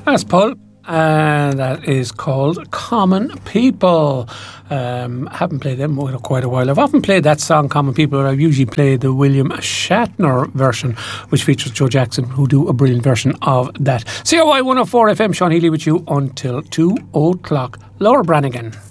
That's Paul. And that is called Common People. Haven't played them in quite a while. I've often played that song, Common People, but I've usually played the William Shatner version, which features Joe Jackson, who do a brilliant version of that. COY 104 FM, Sean Healy with you until 2 o'clock. Laura Branigan.